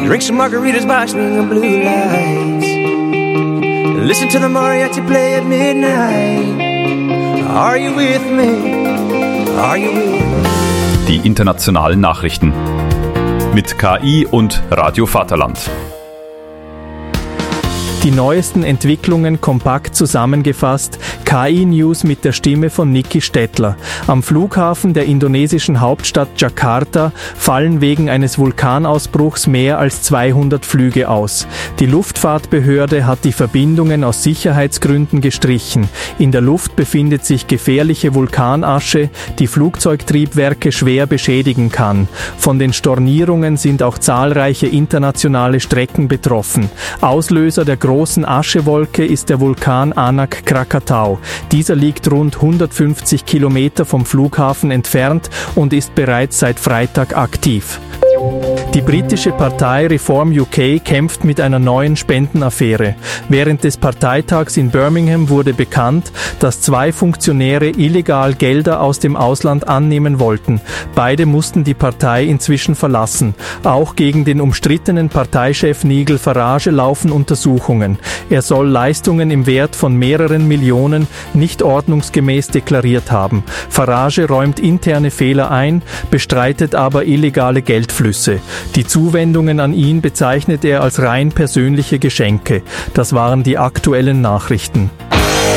Drink some margaritas by swinging blue lights. Listen to the mariachi play at midnight. Are you with me? Are you with me? Die internationalen Nachrichten mit KI und Radio Vaterland. Die neuesten Entwicklungen kompakt zusammengefasst, KI-News mit der Stimme von Niki Stettler. Am Flughafen der indonesischen Hauptstadt Jakarta fallen wegen eines Vulkanausbruchs mehr als 200 Flüge aus. Die Luftfahrtbehörde hat die Verbindungen aus Sicherheitsgründen gestrichen. In der Luft befindet sich gefährliche Vulkanasche, die Flugzeugtriebwerke schwer beschädigen kann. Von den Stornierungen sind auch zahlreiche internationale Strecken betroffen. Auslöser der großen Aschewolke ist der Vulkan Anak Krakatau. Dieser liegt rund 150 Kilometer vom Flughafen entfernt und ist bereits seit Freitag aktiv. Die britische Partei Reform UK kämpft mit einer neuen Spendenaffäre. Während des Parteitags in Birmingham wurde bekannt, dass 2 Funktionäre illegal Gelder aus dem Ausland annehmen wollten. Beide mussten die Partei inzwischen verlassen. Auch gegen den umstrittenen Parteichef Nigel Farage laufen Untersuchungen. Er soll Leistungen im Wert von mehreren Millionen nicht ordnungsgemäß deklariert haben. Farage räumt interne Fehler ein, bestreitet aber illegale Geldflüsse. Die Zuwendungen an ihn bezeichnet er als rein persönliche Geschenke. Das waren die aktuellen Nachrichten.